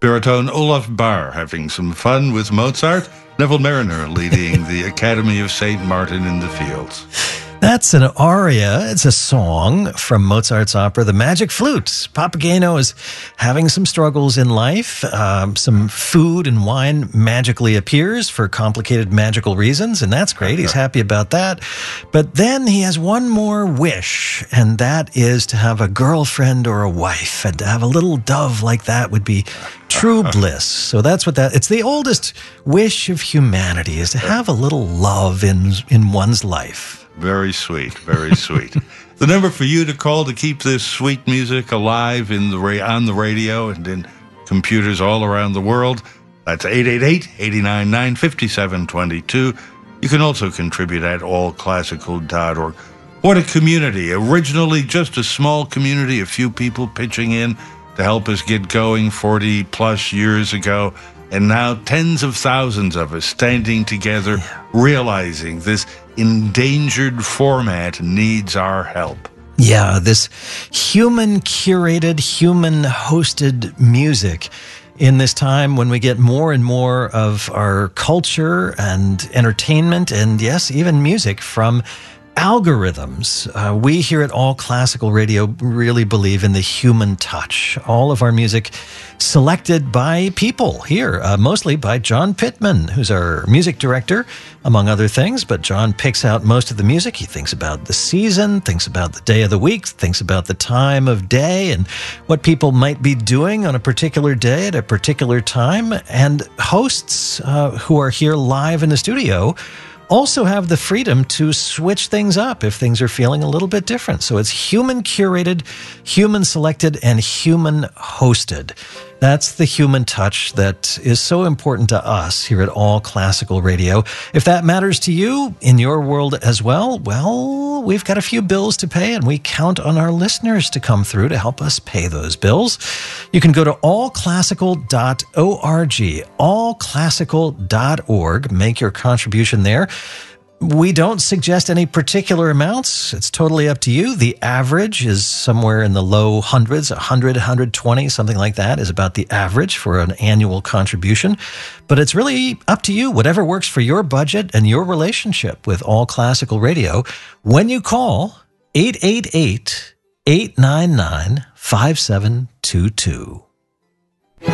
baritone Olaf Barr having some fun with Mozart. Neville Mariner leading the Academy of St. Martin in the Fields. That's an aria. It's a song from Mozart's opera, The Magic Flute. Papageno is having some struggles in life. Some food and wine magically appears for complicated magical reasons, and that's great. He's happy about that. But then he has one more wish, and that is to have a girlfriend or a wife. And to have a little dove like that would be true bliss. So that's what it's the oldest wish of humanity, is to have a little love in one's life. Very sweet, very sweet. The number for you to call to keep this sweet music alive on the radio and in computers all around the world, that's 888-899-5722. You can also contribute at allclassical.org. What a community. Originally just a small community, a few people pitching in to help us get going 40 plus years ago. And now tens of thousands of us standing together, realizing this endangered format needs our help. Yeah, this human-curated, human-hosted music in this time when we get more and more of our culture and entertainment and, yes, even music from algorithms. We here at All Classical Radio really believe in the human touch. All of our music selected by people here, mostly by John Pittman, who's our music director, among other things. But John picks out most of the music. He thinks about the season, thinks about the day of the week, thinks about the time of day and what people might be doing on a particular day at a particular time. And hosts who are here live in the studio also have the freedom to switch things up if things are feeling a little bit different. So it's human curated, human selected, and human hosted. That's the human touch that is so important to us here at All Classical Radio. If that matters to you in your world as well, we've got a few bills to pay, and we count on our listeners to come through to help us pay those bills. You can go to allclassical.org, allclassical.org, make your contribution there. We don't suggest any particular amounts. It's totally up to you. The average is somewhere in the low hundreds, 100, 120, something like that is about the average for an annual contribution. But it's really up to you, whatever works for your budget and your relationship with All Classical Radio. When you call 888-899-5722.